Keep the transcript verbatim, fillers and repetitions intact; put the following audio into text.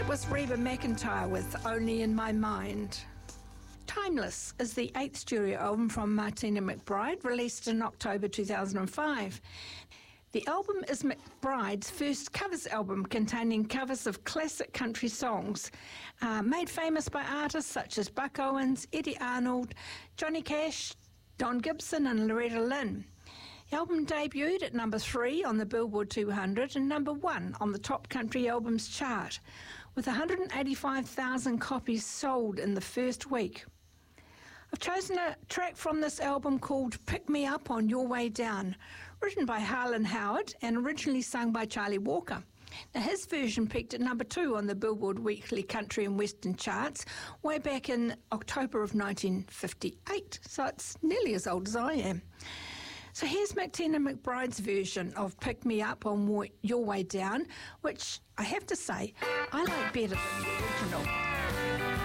That was Reba McEntire with Only in My Mind. Timeless is the eighth studio album from Martina McBride, released in October two thousand five. The album is McBride's first covers album, containing covers of classic country songs, uh, made famous by artists such as Buck Owens, Eddie Arnold, Johnny Cash, Don Gibson and Loretta Lynn. The album debuted at number three on the Billboard two hundred and number one on the Top Country Albums chart, with one hundred eighty-five thousand copies sold in the first week. I've chosen a track from this album called Pick Me Up on Your Way Down, written by Harlan Howard and originally sung by Charlie Walker. Now, his version peaked at number two on the Billboard Weekly Country and Western charts way back in October of nineteen fifty-eight, so it's nearly as old as I am. So here's Martina McBride's version of Pick Me Up on Your Way Down, which I have to say I like better than the original.